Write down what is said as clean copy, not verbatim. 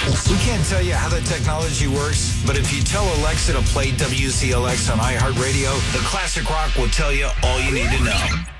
We can't tell you how the technology works, but if you tell Alexa to play WCLX on iHeartRadio, the classic rock will tell you all you need to know.